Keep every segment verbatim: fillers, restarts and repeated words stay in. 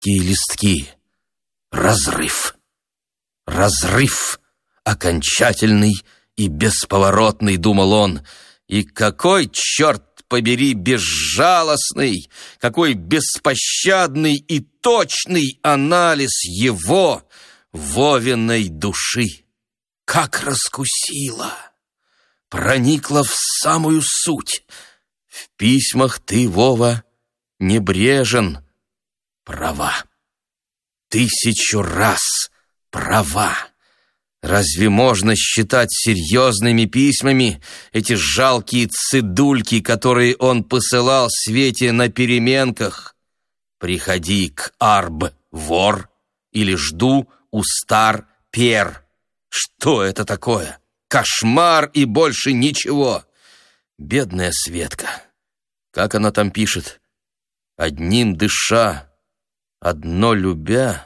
мягкие листки. Разрыв. Разрыв окончательный и бесповоротный, думал он. И какой, черт побери, безжалостный, какой беспощадный и точный анализ его, Вовиной души. Как раскусила, проникла в самую суть. В письмах ты, Вова, небрежен. Права. Тысячу раз права. Разве можно считать серьезными письмами эти жалкие цидульки, которые он посылал Свете на переменках? Приходи к Арб, вор, или жду у Стар Пер. Что это такое? Кошмар и больше ничего. Бедная Светка. Как она там пишет? Одним дыша, одно любя.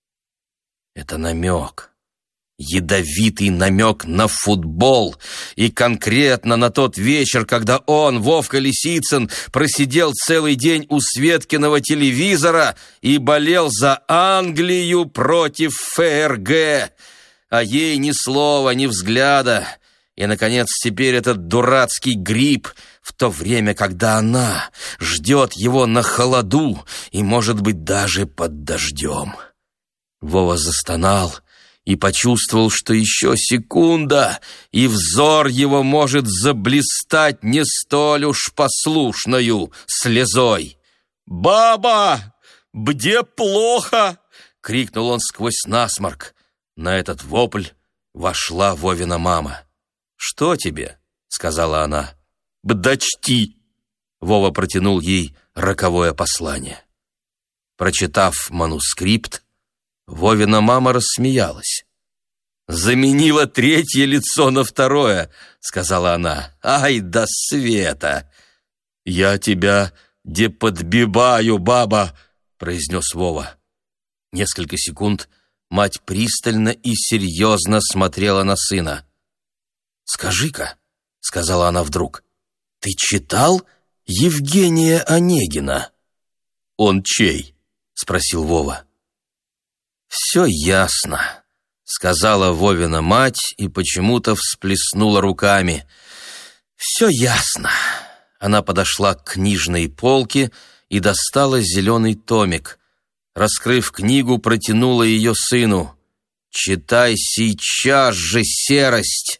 Это намек. Ядовитый намек на футбол. И конкретно на тот вечер, когда он, Вовка Лисицын, просидел целый день у Светкиного телевизора и болел за Англию против ФРГ. А ей ни слова, ни взгляда. И, наконец, теперь этот дурацкий грипп, в то время, когда она ждет его на холоду и, может быть, даже под дождем. Вова застонал и почувствовал, что еще секунда, и взор его может заблистать не столь уж послушною слезой. «Баба, бде плохо!» — крикнул он сквозь насморк. На этот вопль вошла Вовина мама. «Что тебе?» — сказала она. «Бдачти!» — Вова протянул ей роковое послание. Прочитав манускрипт, Вовина мама рассмеялась. «Заменила третье лицо на второе», — сказала она. «Ай да Света!» «Я тебя де подбиваю, баба», — произнес Вова. Несколько секунд мать пристально и серьезно смотрела на сына. «Скажи-ка», — сказала она вдруг, — «ты читал Евгения Онегина?» «Он чей?» — спросил Вова. «Все ясно», — сказала Вовина мать и почему-то всплеснула руками. «Все ясно». Она подошла к книжной полке и достала зеленый томик. Раскрыв книгу, протянула ее сыну. «Читай сейчас же, серость!»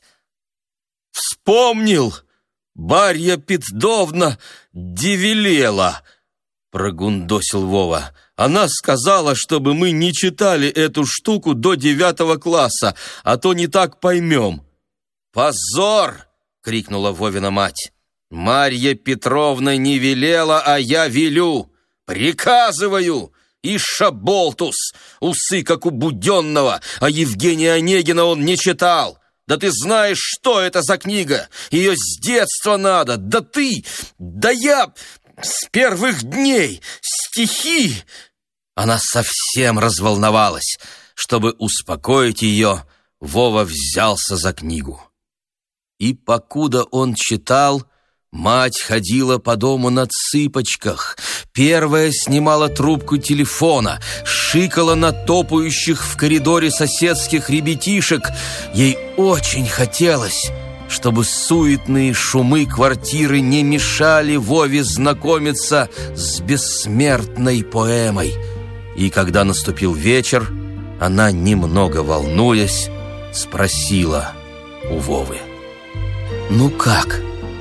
«Вспомнил! Барья Петровна девелела!» — прогундосил Вова. «Она сказала, чтобы мы не читали эту штуку до девятого класса, а то не так поймем». «Позор!» — крикнула Вовина мать. «Марья Петровна не велела, а я велю! Приказываю! И шаболтус! Усы, как у Буденного, а Евгения Онегина он не читал! Да ты знаешь, что это за книга? Ее с детства надо! Да ты! Да я! С первых дней! Стихи!» Она совсем разволновалась. Чтобы успокоить ее, Вова взялся за книгу. И покуда он читал, мать ходила по дому на цыпочках. Первая снимала трубку телефона, шикала на топающих в коридоре соседских ребятишек. Ей очень хотелось, чтобы суетные шумы квартиры не мешали Вове знакомиться с бессмертной поэмой. И когда наступил вечер, она, немного волнуясь, спросила у Вовы: «Ну как?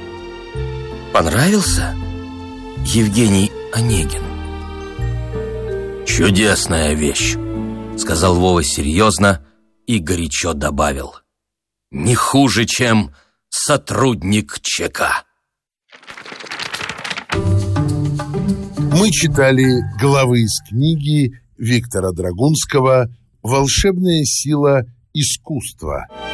Понравился Евгений Онегин?» «Чудесная вещь», — сказал Вова серьезно и горячо добавил. «Не хуже, чем сотрудник ЧК». Мы читали главы из книги Виктора Драгунского «Волшебная сила искусства».